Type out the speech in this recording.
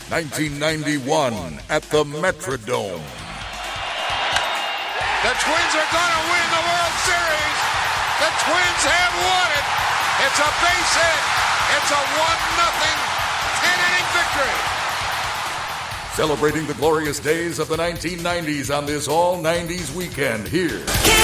1991 at the Metrodome. The Twins are going to win the World Series. The Twins have won it. It's a base hit. It's a 1-0 10-inning victory. Celebrating the glorious days of the 1990s on this all-90s weekend here.